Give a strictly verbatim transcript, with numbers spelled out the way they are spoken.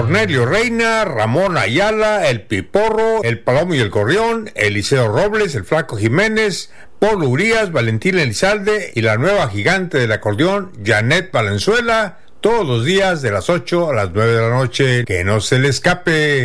Cornelio Reina, Ramón Ayala, El Piporro, El Palomo y el Gorrión, Eliseo Robles, El Flaco Jiménez, Polo Urias, Valentín Elizalde y la nueva gigante del acordeón, Janet Valenzuela, todos los días de las ocho a las nueve de la noche. Que no se le escape.